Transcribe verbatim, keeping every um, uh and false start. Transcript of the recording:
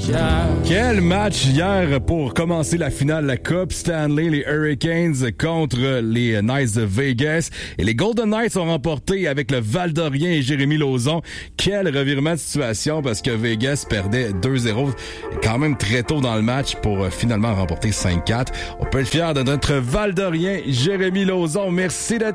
hier. Quel match hier pour commencer la finale de la Coupe Stanley, les Hurricanes contre les Knights de Vegas. Et les Golden Knights ont remporté avec le Val-d'Orien et Jérémy Lauzon. Quel revirement de situation parce que Vegas perdait deux zéro quand même très tôt dans le match pour finalement remporter cinq quatre. On peut être fier de notre Val-d'Orien, Jérémy Lauzon. Merci d'être